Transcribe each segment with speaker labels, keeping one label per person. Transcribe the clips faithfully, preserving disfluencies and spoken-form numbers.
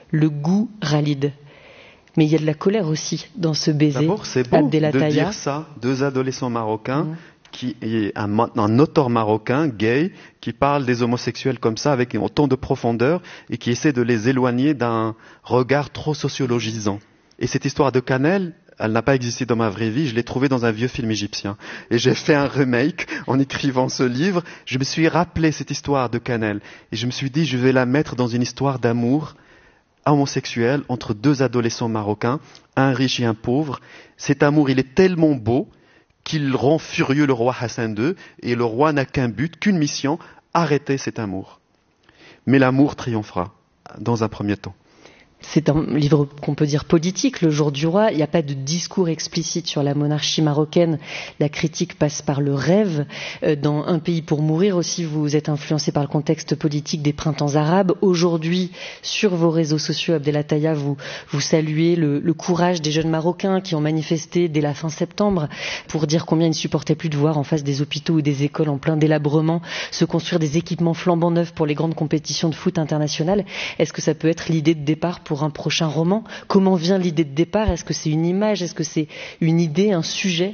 Speaker 1: le goût Khalid. Mais il y a de la colère aussi dans ce baiser.
Speaker 2: D'abord, c'est beau
Speaker 1: Abdelataya.
Speaker 2: de dire ça, deux adolescents marocains, mmh. qui est un, un auteur marocain, gay, qui parle des homosexuels comme ça, avec autant de profondeur, et qui essaie de les éloigner d'un regard trop sociologisant. Et cette histoire de cannelle, elle n'a pas existé dans ma vraie vie, je l'ai trouvée dans un vieux film égyptien. Et j'ai fait un remake en écrivant ce livre. Je me suis rappelé cette histoire de cannelle. Et je me suis dit, je vais la mettre dans une histoire d'amour homosexuel entre deux adolescents marocains, un riche et un pauvre. Cet amour, il est tellement beau qu'il rend furieux le roi Hassan deux, et le roi n'a qu'un but, qu'une mission, arrêter cet amour. Mais l'amour triomphera, dans un premier temps.
Speaker 1: C'est un livre qu'on peut dire politique, Le Jour du Roi. Il n'y a pas de discours explicite sur la monarchie marocaine. La critique passe par le rêve. Dans Un pays pour mourir aussi, vous êtes influencé par le contexte politique des printemps arabes. Aujourd'hui, sur vos réseaux sociaux, Abdelataya, vous, vous saluez le, le courage des jeunes Marocains qui ont manifesté dès la fin septembre pour dire combien ils ne supportaient plus de voir en face des hôpitaux ou des écoles en plein délabrement se construire des équipements flambant neufs pour les grandes compétitions de foot internationales. Est-ce que ça peut être l'idée de départ pour un prochain roman? Comment vient l'idée de départ? Est-ce que c'est une image? Est-ce que c'est une idée, un sujet?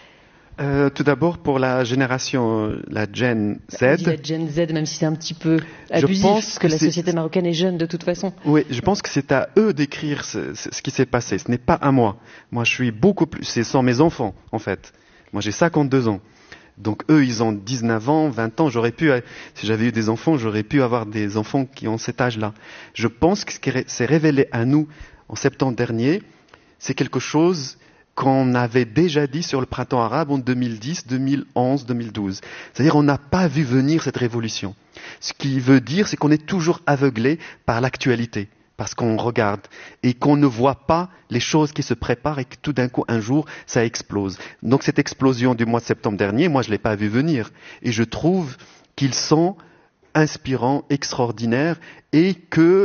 Speaker 2: euh, Tout d'abord, pour la génération, la Gen Z.
Speaker 1: On dit la Gen Z, même si c'est un petit peu abusif, parce que, que la société marocaine est jeune de toute façon.
Speaker 2: Oui, je pense que c'est à eux d'écrire ce, ce qui s'est passé. Ce n'est pas à moi. Moi, je suis beaucoup plus... C'est sans mes enfants, en fait. Moi, j'ai cinquante-deux ans. Donc eux, ils ont dix-neuf ans, vingt ans. J'aurais pu, si j'avais eu des enfants, j'aurais pu avoir des enfants qui ont cet âge-là. Je pense que ce qui s'est révélé à nous en septembre dernier, c'est quelque chose qu'on avait déjà dit sur le printemps arabe en deux mille dix, deux mille onze, deux mille douze. C'est-à-dire on n'a pas vu venir cette révolution. Ce qui veut dire, c'est qu'on est toujours aveuglé par l'actualité. Parce qu'on regarde et qu'on ne voit pas les choses qui se préparent et que tout d'un coup, un jour, ça explose. Donc cette explosion du mois de septembre dernier, moi je ne l'ai pas vu venir. Et je trouve qu'ils sont inspirants, extraordinaires et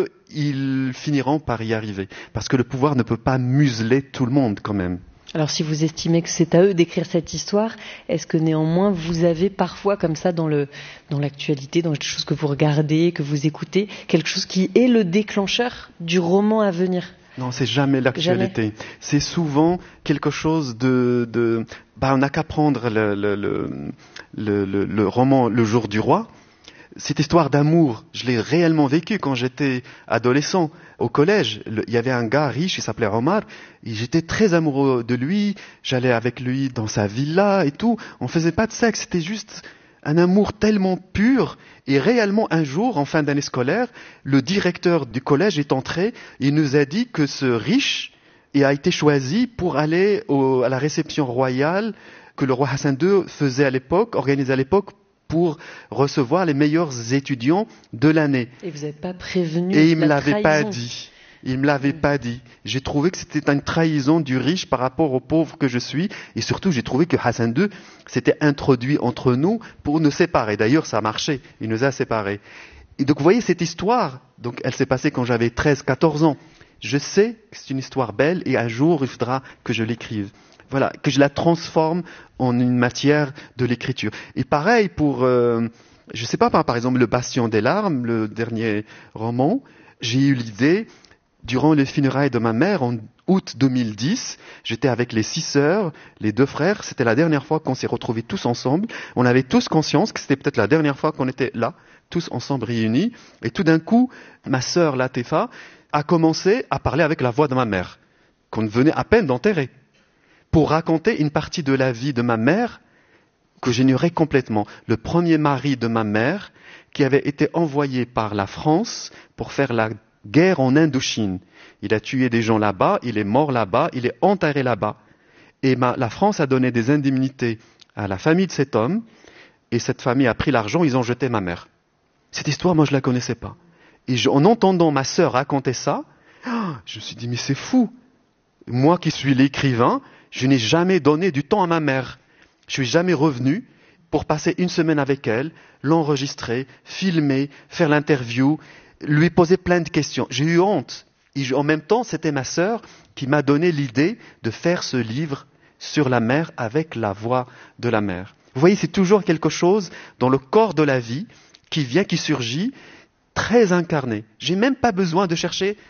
Speaker 2: qu'ils finiront par y arriver. Parce que le pouvoir ne peut pas museler tout le monde quand même.
Speaker 1: Alors si vous estimez que c'est à eux d'écrire cette histoire, est-ce que néanmoins vous avez parfois comme ça dans, le, dans l'actualité, dans les choses que vous regardez, que vous écoutez, quelque chose qui est le déclencheur du roman à venir?
Speaker 2: Non, c'est jamais l'actualité. Jamais. C'est souvent quelque chose de... de bah, on n'a qu'à prendre le, le, le, le, le, le roman Le Jour du Roi. Cette histoire d'amour, je l'ai réellement vécue quand j'étais adolescent au collège. Le, il y avait un gars riche, il s'appelait Omar, et j'étais très amoureux de lui, j'allais avec lui dans sa villa et tout. On ne faisait pas de sexe, c'était juste un amour tellement pur. Et réellement, un jour, en fin d'année scolaire, le directeur du collège est entré, il nous a dit que ce riche a été choisi pour aller au, à la réception royale que le roi Hassan deux faisait à l'époque, organisait à l'époque, pour recevoir les meilleurs étudiants de l'année.
Speaker 1: Et vous n'êtes pas prévenu.
Speaker 2: Et il ne me
Speaker 1: trahison.
Speaker 2: l'avait pas dit. Il me l'avait mmh. pas dit. J'ai trouvé que c'était une trahison du riche par rapport au pauvre que je suis. Et surtout, j'ai trouvé que Hassan deux s'était introduit entre nous pour nous séparer. D'ailleurs, ça a marché. Il nous a séparés. Et donc, vous voyez, cette histoire, donc, elle s'est passée quand j'avais treize, quatorze ans. Je sais que c'est une histoire belle et un jour, il faudra que je l'écrive. Voilà, que je la transforme en une matière de l'écriture. Et pareil pour, euh, je ne sais pas, par exemple, Le Bastion des larmes, le dernier roman, j'ai eu l'idée, durant les funérailles de ma mère, en août deux mille dix, j'étais avec les six sœurs, les deux frères, c'était la dernière fois qu'on s'est retrouvés tous ensemble. On avait tous conscience que c'était peut-être la dernière fois qu'on était là, tous ensemble réunis. Et tout d'un coup, ma sœur Latefa a commencé à parler avec la voix de ma mère, qu'on venait à peine d'enterrer, pour raconter une partie de la vie de ma mère que j'ignorais complètement. Le premier mari de ma mère, qui avait été envoyé par la France pour faire la guerre en Indochine. Il a tué des gens là-bas, il est mort là-bas, il est enterré là-bas. Et ma, la France a donné des indemnités à la famille de cet homme, et cette famille a pris l'argent, ils ont jeté ma mère. Cette histoire, moi, je ne la connaissais pas. Et je, en entendant ma sœur raconter ça, je me suis dit, mais c'est fou. Moi qui suis l'écrivain, je n'ai jamais donné du temps à ma mère. Je suis jamais revenu pour passer une semaine avec elle, l'enregistrer, filmer, faire l'interview, lui poser plein de questions. J'ai eu honte. Et en même temps, c'était ma sœur qui m'a donné l'idée de faire ce livre sur la mère avec la voix de la mère. Vous voyez, c'est toujours quelque chose dans le corps de la vie qui vient, qui surgit, très incarné. J'ai même pas besoin de chercher